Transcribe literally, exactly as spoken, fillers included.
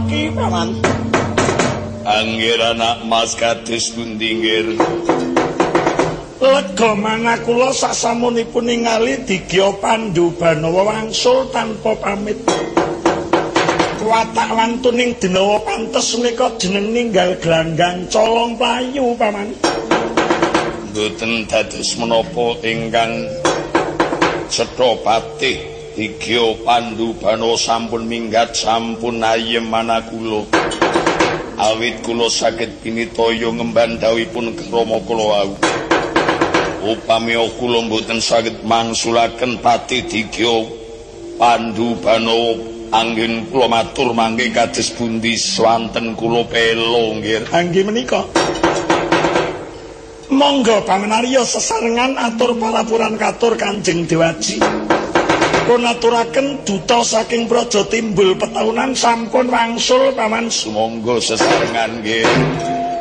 Pangki paman. Anggir anak mas kados pundi nggir? Lega manah kula sasamunipun ningali Digya Pandhu Banawa wangsul tanpa pamit. Watak lantuning denawa pantes menika jeneng ninggal glanggang colong playu paman. Mboten dados menapa ingkang cetha patih Digya Pandhu Banawa sampun minggat sampun ayem manah kula. Awit kula saged pinitaya ngemban dawuhipun krama kula wau. Upami kula mboten saged mangsulaken patih Digya Pandhu Banawa anggen kula matur mangke kados pundi swanten kula pelo nggih. Angge menika. Monggo pamanarya sesarengan atur parapuran katur Kanjeng Dewaji. Kunaturaken duta saking Praja Timbul Petahunan sampun wangsul paman. Sumangga sesarengan nggih.